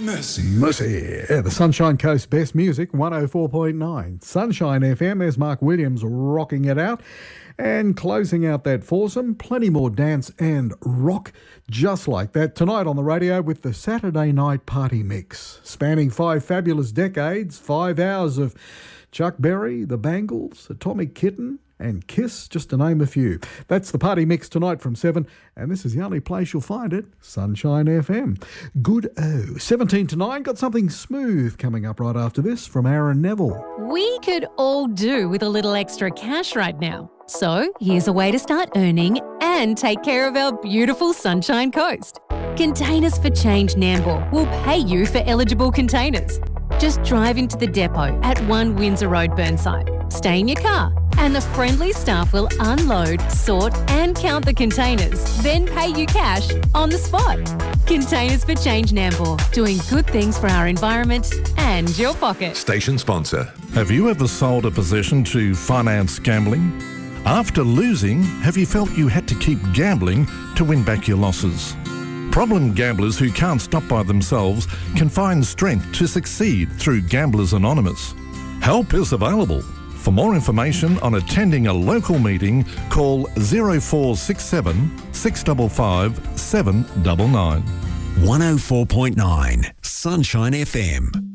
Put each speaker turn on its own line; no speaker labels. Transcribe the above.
Mercy. Yeah, the Sunshine Coast best music, 104.9. Sunshine FM, there's Mark Williams rocking it out. And closing out that foursome, plenty more dance and rock just like that tonight on the radio with the Saturday Night Party Mix. Spanning 5 fabulous decades, 5 hours of Chuck Berry, the Bangles, Atomic Kitten, and Kiss, just to name a few. That's the Party Mix tonight from 7, and this is the only place you'll find it, Sunshine FM. Good 17 to 9, got something smooth coming up right after this from Aaron Neville.
We could all do with a little extra cash right now. So here's a way to start earning and take care of our beautiful Sunshine Coast. Containers for Change Nambour will pay you for eligible containers. Just drive into the depot at 1 Windsor Road, Burnside. Stay in your car and the friendly staff will unload, sort and count the containers, then pay you cash on the spot. Containers for Change Nambour, doing good things for our environment and your pocket.
Station sponsor.
Have you ever sold a position to finance gambling? After losing, have you felt you had to keep gambling to win back your losses? Problem gamblers who can't stop by themselves can find strength to succeed through Gamblers Anonymous. Help is available. For more information on attending a local meeting, call 0467 655 799.
104.9 Sunshine FM.